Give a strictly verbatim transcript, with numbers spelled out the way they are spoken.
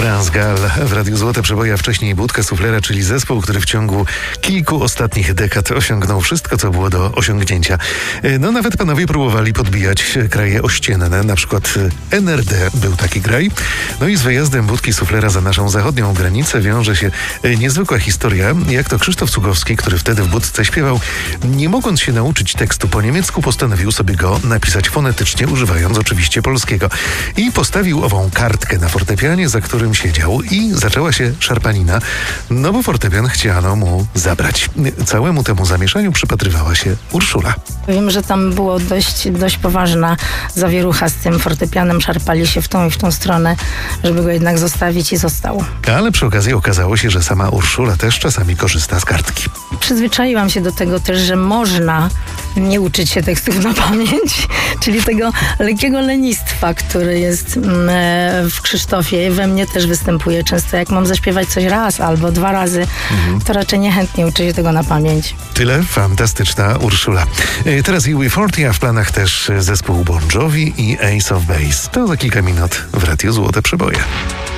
France Gall w Radiu Złote Przeboje, a wcześniej Budka Suflera, czyli zespół, który w ciągu kilku ostatnich dekad osiągnął wszystko, co było do osiągnięcia. No nawet panowie próbowali podbijać kraje ościenne, na przykład N R D był taki kraj. No i z wyjazdem Budki Suflera za naszą zachodnią granicę wiąże się niezwykła historia, jak to Krzysztof Cugowski, który wtedy w Budce śpiewał, nie mogąc się nauczyć tekstu po niemiecku, postanowił sobie go napisać fonetycznie, używając oczywiście polskiego. I postawił ową kartkę na fortepianie, za którym siedział, i zaczęła się szarpanina, no bo fortepian chciano mu zabrać. Całemu temu zamieszaniu przypatrywała się Urszula. Wiem, że tam było dość, dość poważna zawierucha z tym fortepianem, szarpali się w tą i w tą stronę, żeby go jednak zostawić, i został. Ale przy okazji okazało się, że sama Urszula też czasami korzysta z kartki. Przyzwyczaiłam się do tego też, że można nie uczyć się tekstów na pamięć, czyli tego lekkiego lenistwa, który jest w Krzysztofie, we mnie też występuje często. Jak mam zaśpiewać coś raz albo dwa razy, mhm. to raczej niechętnie uczę się tego na pamięć. Tyle fantastyczna Urszula. Teraz U B czterdzieści, a w planach też zespół Bon Jovi i Ace of Base. To za kilka minut w Radiu Złote Przeboje.